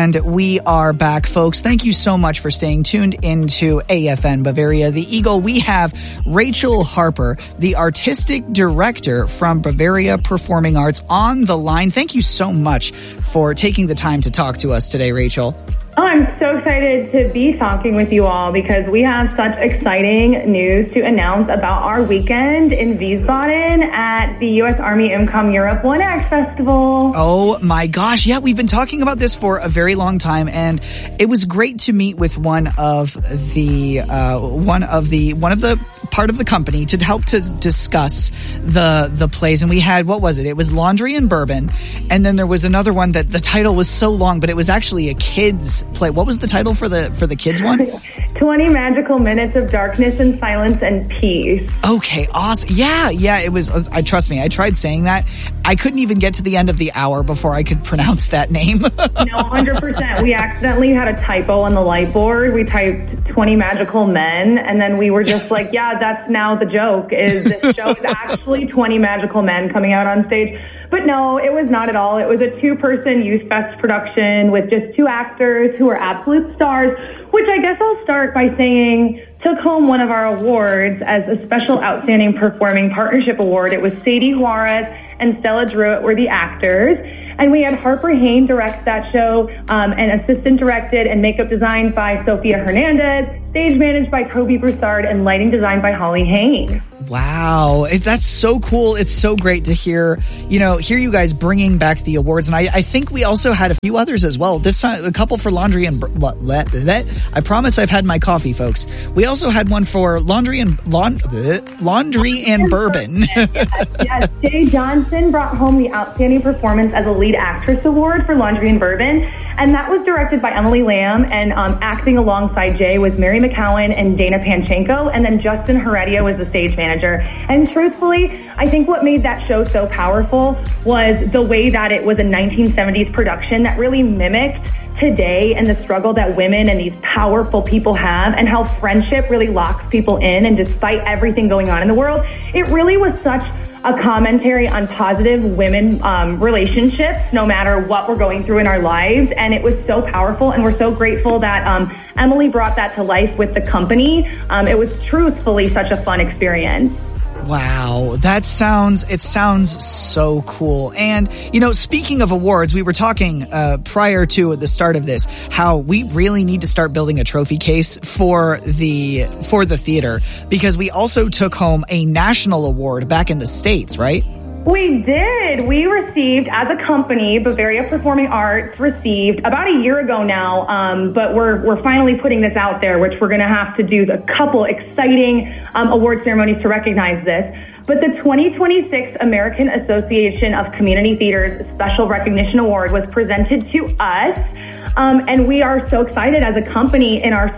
And we are back, folks. Thank you so much for staying tuned into AFN Bavaria the Eagle. We have Rachel Harper, the artistic director from Bavaria Performing Arts, on the line. Thank you so much for taking the time to talk to us today, Rachel. Oh, I'm so excited to be talking with you all because we have such exciting news to announce about our weekend in Wiesbaden at the U.S. Army IMCOM Europe 1Act Festival. Oh my gosh. Yeah, we've been talking about this for a very long time, and it was great to meet with one of the part of the company to help to discuss the plays. And we had, what was it? It was Laundry and Bourbon. And then there was another one that the title was so long, but it was actually a kid's play. What was the title for the kids one? 20 Magical Minutes of Darkness and Silence and Peace. Okay, awesome. Yeah, it was, trust me, I tried saying that. I couldn't even get to the end of the hour before I could pronounce that name. No, 100%. We accidentally had a typo on the light board. We typed 20 Magical Men, and then we were just like, yeah, that's now the joke, is this show is actually 20 magical men coming out on stage. But no, it was not at all. It was a 2-person Youth Fest production with just 2 actors who are absolute stars, which I guess I'll start by saying took home one of our awards as a Special Outstanding Performing Partnership Award. It was Sadie Juarez and Stella Druitt were the actors. And we had Harper Hain direct that show, and assistant directed and makeup designed by Sophia Hernandez, stage managed by Kobe Broussard, and lighting designed by Holly Hain. Wow. That's so cool. It's so great to hear you guys bringing back the awards. And I think we also had a few others as well. This time, a couple for Laundry and I promise I've had my coffee, folks. We also had one for Laundry and Bourbon. Yes. Jay Johnson brought home the Outstanding Performance as a Lead Actress Award for Laundry and Bourbon. And that was directed by Emily Lamb, and acting alongside Jay was Mary McCowan and Dana Panchenko, and then Justin Heredia was the stage manager. And truthfully, I think what made that show so powerful was the way that it was a 1970s production that really mimicked today and the struggle that women and these powerful people have, and how friendship really locks people in. And despite everything going on in the world, it really was such a commentary on positive women relationships, no matter what we're going through in our lives. And it was so powerful, and we're so grateful that Emily brought that to life with the company. It was truthfully such a fun experience. Wow, it sounds so cool. And, speaking of awards, we were talking prior to the start of this, how we really need to start building a trophy case for the theater, because we also took home a national award back in the States, right? We did. We received, as a company, Bavaria Performing Arts received about a year ago now, but we're finally putting this out there, which we're going to have to do a couple exciting award ceremonies to recognize this. But the 2026 American Association of Community Theaters Special Recognition Award was presented to us, and we are so excited as a company in our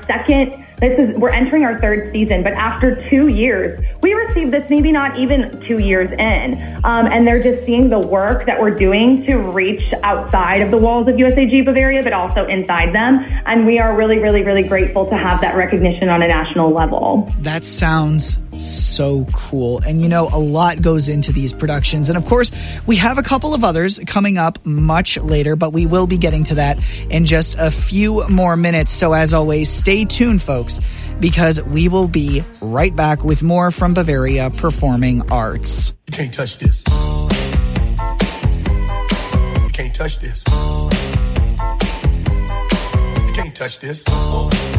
we're entering our 3rd season, but after 2 years, we received this maybe not even 2 years in. And they're just seeing the work that we're doing to reach outside of the walls of USAG Bavaria, but also inside them. And we are really, really, really grateful to have that recognition on a national level. That sounds so cool. And a lot goes into these productions. And of course, we have a couple of others coming up much later, but we will be getting to that in just a few more minutes. So as always, stay tuned, folks, because we will be right back with more from Bavaria Performing Arts. You can't touch this. You can't touch this. You can't touch this.